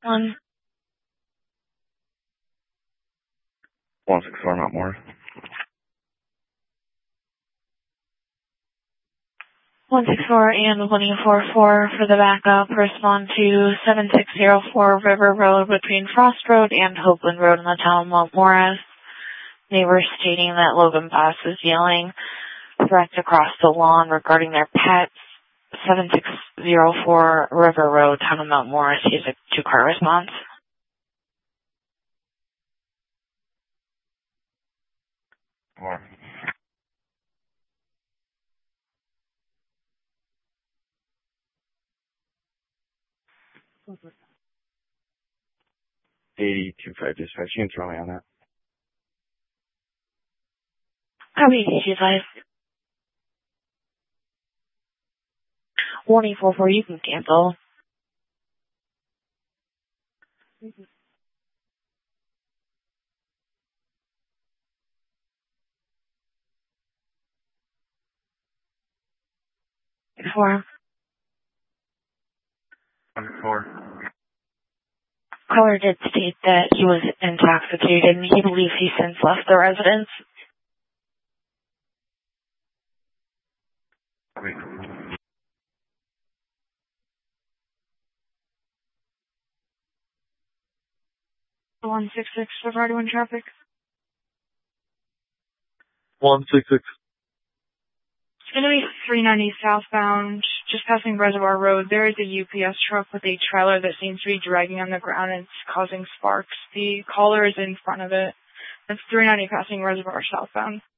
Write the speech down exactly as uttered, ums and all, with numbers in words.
One. one six four Mount Morris. one six four and one four four for the backup. Respond to seven six zero four River Road between Frost Road and Hopeland Road in the town of Mount Morris. Neighbors stating that Logan Boss is yelling threats across the lawn regarding their pets. seven six zero four River Road, town of Mount Morris. He's a two-car response. Four. eighty-two five dispatch. You can throw me on that. Copy eighty-two five. Warning four four, you can cancel. Four. one four. Caller did state that he was intoxicated and he believes he since left the residence. Wait. one six six for Rider One traffic. one six six. It's going to be three ninety southbound, just passing Reservoir Road. There is a U P S truck with a trailer that seems to be dragging on the ground and it's causing sparks. The caller is in front of it. It's three ninety passing Reservoir southbound.